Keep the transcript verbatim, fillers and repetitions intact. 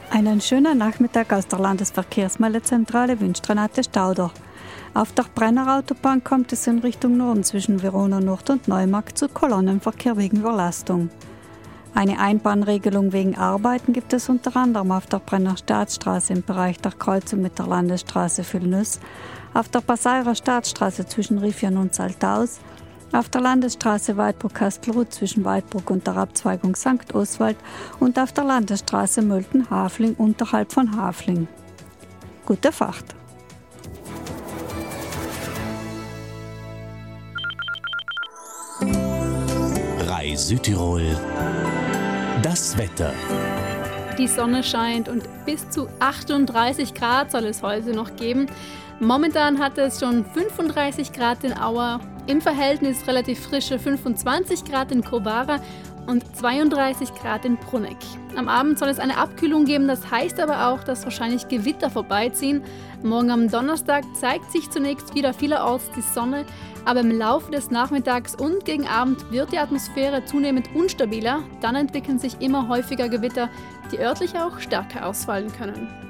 Einen schönen Nachmittag aus der Landesverkehrsmeldezentrale wünscht Renate Stauder. Auf der Brennerautobahn kommt es in Richtung Norden zwischen Verona Nord und Neumarkt zu Kolonnenverkehr wegen Überlastung. Eine Einbahnregelung wegen Arbeiten gibt es unter anderem auf der Brenner Staatsstraße im Bereich der Kreuzung mit der Landesstraße Villnüss, auf der Passairer Staatsstraße zwischen Riffian und Saltaus, auf der Landesstraße Weidbruck-Kastelruth zwischen Weidbruck und der Abzweigung Sankt Oswald und auf der Landesstraße Mölten-Hafling unterhalb von Hafling. Gute Fahrt! Rai Südtirol. Das Wetter. Die Sonne scheint und bis zu achtunddreißig Grad soll es heute noch geben. Momentan hat es schon fünfunddreißig Grad in Auer, im Verhältnis relativ frische fünfundzwanzig Grad in Kobara und zweiunddreißig Grad in Bruneck. Am Abend soll es eine Abkühlung geben, das heißt aber auch, dass wahrscheinlich Gewitter vorbeiziehen. Morgen am Donnerstag zeigt sich zunächst wieder vielerorts die Sonne, aber im Laufe des Nachmittags und gegen Abend wird die Atmosphäre zunehmend unstabiler. Dann entwickeln sich immer häufiger Gewitter, die örtlich auch stärker ausfallen können.